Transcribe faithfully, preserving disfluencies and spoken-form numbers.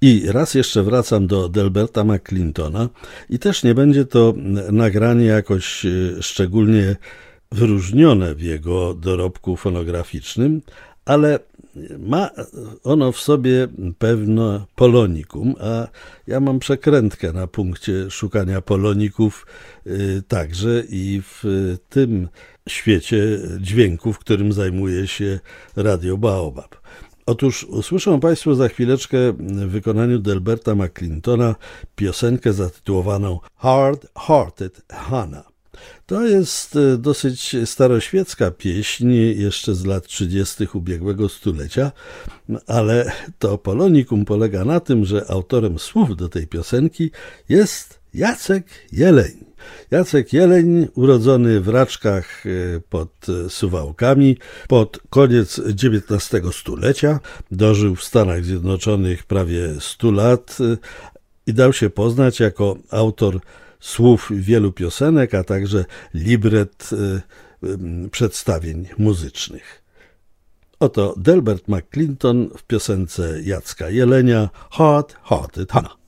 I raz jeszcze wracam do Delberta McClintona i też nie będzie to nagranie jakoś szczególnie wyróżnione w jego dorobku fonograficznym, ale ma ono w sobie pewne polonikum, a ja mam przekrętkę na punkcie szukania poloników także i w tym świecie dźwięków, którym zajmuje się Radio Baobab. Otóż usłyszą Państwo za chwileczkę w wykonaniu Delberta McClintona piosenkę zatytułowaną Hard Hearted Hannah. To jest dosyć staroświecka pieśń, jeszcze z lat trzydziestych ubiegłego stulecia, ale to polonikum polega na tym, że autorem słów do tej piosenki jest Jacek Jeleń. Jacek Jeleń, urodzony w Raczkach pod Suwałkami pod koniec dziewiętnastego stulecia, dożył w Stanach Zjednoczonych prawie stu lat i dał się poznać jako autor słów wielu piosenek, a także libret przedstawień muzycznych. Oto Delbert McClinton w piosence Jacka Jelenia Hard Hearted Hannah.